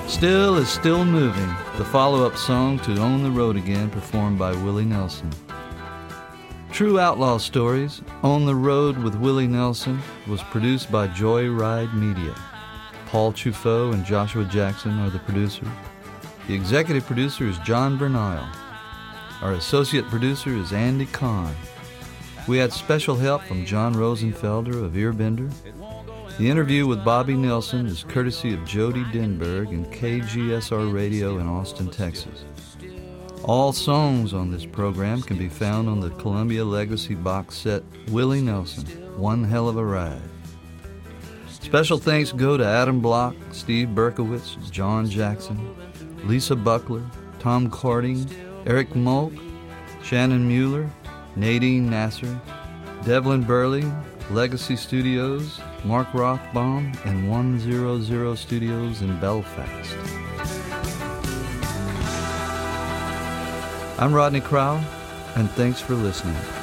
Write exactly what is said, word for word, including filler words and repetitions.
Still is Still Moving, the follow-up song to On the Road Again, performed by Willie Nelson. True Outlaw Stories, On the Road with Willie Nelson, was produced by Joyride Media. Paul Truffaut and Joshua Jackson are the producers. The executive producer is John Bernal. Our associate producer is Andy Kahn. We had special help from John Rosenfelder of Earbender. The interview with Bobby Nelson is courtesy of Jody Denberg and K G S R Radio in Austin, Texas. All songs on this program can be found on the Columbia Legacy box set Willie Nelson, One Hell of a Ride. Special thanks go to Adam Block, Steve Berkowitz, John Jackson, Lisa Buckler, Tom Carding, Eric Mulk, Shannon Mueller, Nadine Nasser, Devlin Burley, Legacy Studios, Mark Rothbaum, and one hundred Studios in Belfast. I'm Rodney Crowell, and thanks for listening.